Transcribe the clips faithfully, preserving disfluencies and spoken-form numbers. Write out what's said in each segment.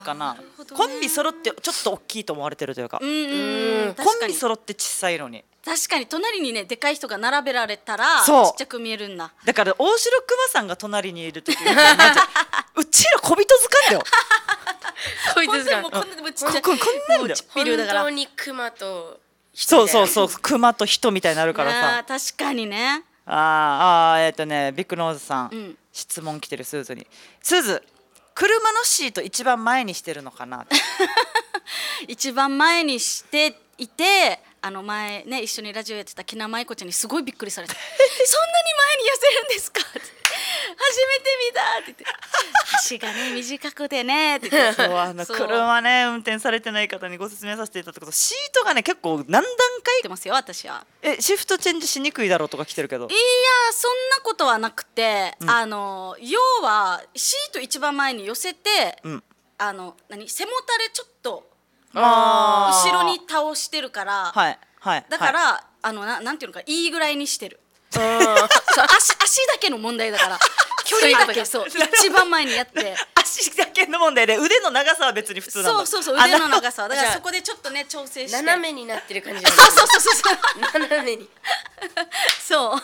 かな、ね、コンビ揃ってちょっと大きいと思われてるというか、 うんうん、 コンビ揃って小さいのに、 確かに隣にねでかい人が並べられたらちっちゃく見えるんだ。 だから大城熊さんが隣にいる時うちら小人図鑑だよ小人図鑑もうこんなでもちっちゃい、 こんなんだよ本当に熊とそうそうそう、熊と人みたいになるからさ。 確かにね。 ああ、えっとねビッグノーズさん、うん、質問来てるスーズに。スーズ、車のシート一番前にしてるのかな一番前にしていて、あの前ね一緒にラジオやってた木名舞子ちゃんにすごいびっくりされたそんなに前に痩せるんですかって初めて見たって言って足がね短くてねって言ってそう、あの車ね運転されてない方にご説明させていただくと、シートがね結構何段階ってますよ私は。 えシフトチェンジしにくいだろうとか来てるけど、 いやそんなことはなくて、うん、あの要はシート一番前に寄せて、うん、あの何背もたれちょっと後ろに倒してるから、 はいはい、 だから、はい、あの な, なんていうのかいいぐらいにしてるそう足, 足だけの問題だから距離だけそう一番前にやって足だけの問題で腕の長さは別に普通なんだ。 そうそうそう腕の長さだからそこでちょっとね調整して斜めになってる感じそうそうそうそう斜めにそう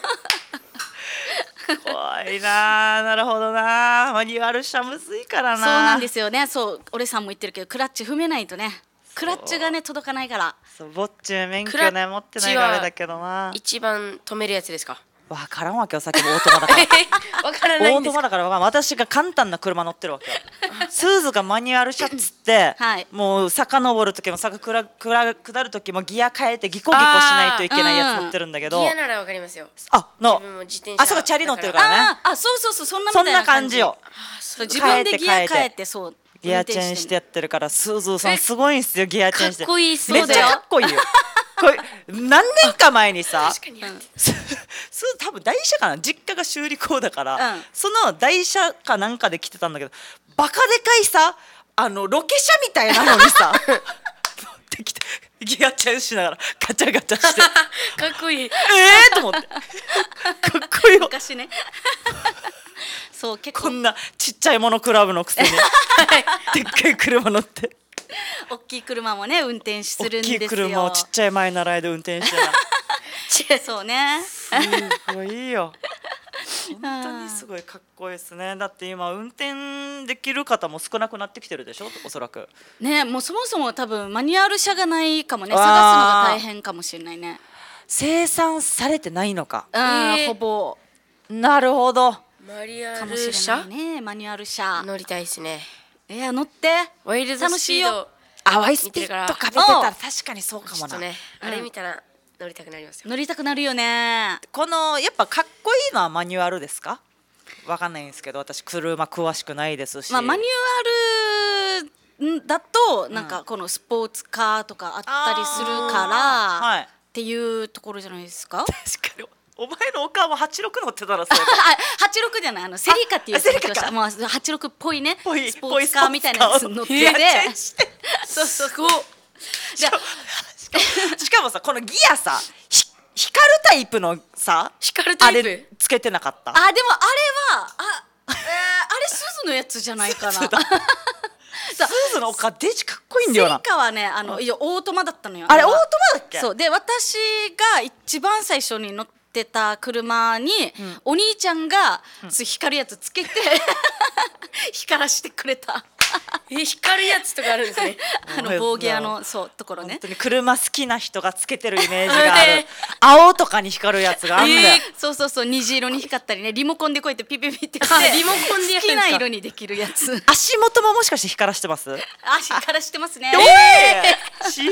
怖いな、なるほどな、マニュアル車むずいからな。 そうなんですよね。そう俺さんも言ってるけどクラッチ踏めないとね、クラッチがね届かないから。 そうぼっちゅう免許ね持ってないからあれだけどな。 一番止めるやつですか。 わからんわけよ、さっきもオートマだからわからないんですか。 オートマだから、私が簡単な車乗ってるわけよスーズがマニュアル車っつって、はい、もう坂登る時も坂下る下る時もギア変えてギコギコしないといけないやつ乗ってるんだけど、 ギアならわかりますよ。 あの自転車あそこチャリ乗ってるからね。 ああそうそうそう、そんなみたいな感じよ。 自分でギア変えてそうギアチェンしてやってるから、スーズーさんすごいんすよ、ギアチェンして。 かっこいいっすめっちゃかっこいいよこれ何年か前にさ確かに、うん、 多分台車かな、実家が修理工だから、うん、その台車かなんかで来てたんだけど、バカでかいさあのロケ車みたいなのにさ持ってきてギアチェンしながらガチャガチャしてかっこいいええと思ってかっこいいよ昔ねそう結構こんなちっちゃいモノクラブのくせにでっかい車乗って大きい車もね運転するんですよ。 大きい車をちっちゃい前習いで運転してなそうねすごいよ本当にすごいかっこいいですね。だって今運転できる方も少なくなってきてるでしょ、おそらくね。もうそもそも多分マニュアル車がないかもね、探すのが大変かもしれないね。 生産されてないのか、 えー、ほぼ。 なるほど。 マニュアル車ね、マニュアル車乗りたいですね。 いや乗ってワイルドスピード、 あワイスピードかけてたら確かにそうかもな、 ね、あれ見たら乗りたくなりますよ。 乗りたくなるよね。 このやっぱかっこいいのはマニュアルですか。わかんないんですけど、私車詳しくないですし、 まあ、マニュアルだとなんかこのスポーツカーとかあったりするから、はい、っていうところじゃないですか。 確かにお前のお母もはちじゅうろく乗ってたらそうはちじゅうろくじゃない、あのセリカっていうやつ乗ってました。もうはちじゅうろくっぽいねスポーツカーみたいなやつ乗っててそうそうそうじゃしかもさこのギアさ光るタイプのさ光るタイプあれつけてなかった。 あでもあれはあ、えー、あれスズのやつじゃないかなスズのお母デジかっこいいんだよな。 セリカはねあの、うん、いやオートマだったのよ。 あれオートマだっけ。 そうで私が一番最初に乗ってた車に、うん、お兄ちゃんが、うん、光るやつつけて光らしてくれたえ光るやつとかあるんですねあの棒ギアのそうところね。 本当に車好きな人がつけてるイメージがある青とかに光るやつがあるんだよ、 えー、そうそうそう虹色に光ったりね、リモコンでこうやってピピピってやってリモコンでや好きな色にできるやつ。 足元ももしかして光らしてます。 足光らしてますね。 えー、しびれ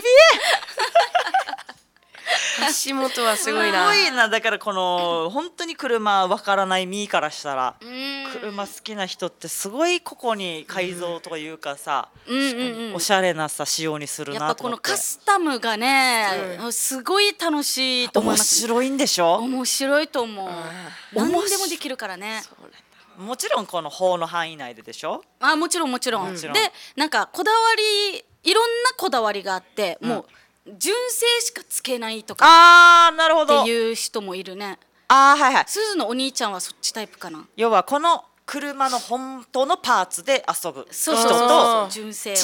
足元はすごいな。 すごいな。だからこの本当に車わからない身からしたら車好きな人ってすごいここに改造とかいうかさ、うんうんうん、おしゃれなさ仕様にするなと思って。 やっぱこのカスタムがね、うん、すごい楽しいと思います。 面白いんでしょ。 面白いと思う。何でもできるからね。 もちろんこの法の範囲内ででしょ。 あもちろんもちろん、うん、でなんかこだわりいろんなこだわりがあって、うん、もう純正しかつけないとかあーなるほどっていう人もいるね。 あーはいはい。 すずのお兄ちゃんはそっちタイプかな。 要はこの車の本当のパーツで遊ぶ人そうそうそうと純正を